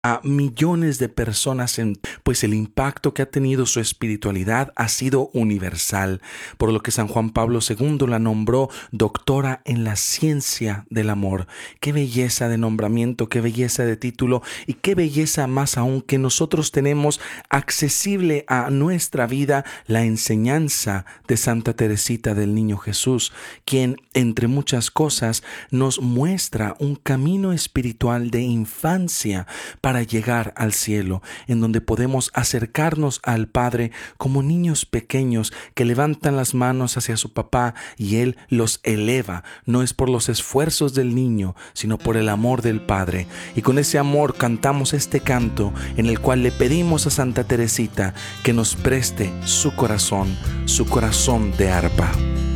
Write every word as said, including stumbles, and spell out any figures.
a millones de personas, en, pues el impacto que ha tenido su espiritualidad ha sido universal, por lo que San Juan Pablo segundo la nombró doctora en la ciencia del amor. Qué belleza de nombramiento, qué belleza de título y qué belleza más aún que nosotros tenemos accesible a nuestra vida la enseñanza de Santa Teresita del Niño Jesús, quien, entre muchas cosas, nos muestra un camino espiritual de infancia para para llegar al cielo, en donde podemos acercarnos al Padre como niños pequeños que levantan las manos hacia su papá y Él los eleva. No es por los esfuerzos del niño, sino por el amor del Padre. Y con ese amor cantamos este canto en el cual le pedimos a Santa Teresita que nos preste su corazón, su corazón de arpa.